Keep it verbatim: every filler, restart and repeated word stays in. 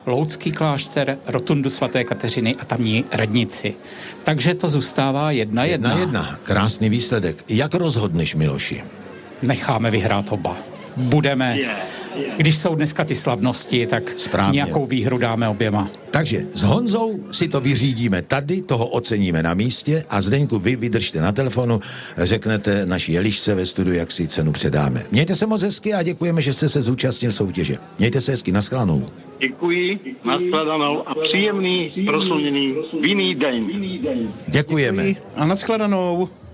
Loudský klášter, rotundu svaté Kateřiny a tamní radnici. Takže to zůstává jedna jedna. Jedna jedna. Krásný výsledek. Jak rozhodneš, Miloši? Necháme vyhrát oba. Budeme, když jsou dneska ty slavnosti, tak správně. Nějakou výhru dáme oběma. Takže s Honzou si to vyřídíme tady, toho oceníme na místě a Zdeňku, vy vydržte na telefonu, řeknete naší Elišce ve studiu, jak si cenu předáme. Mějte se moc hezky a děkujeme, že jste se zúčastnil soutěže. Mějte se hezky, nashledanou. Děkuji, nashledanou a příjemný, prosluněný vinný den. Děkujeme. A nashledanou.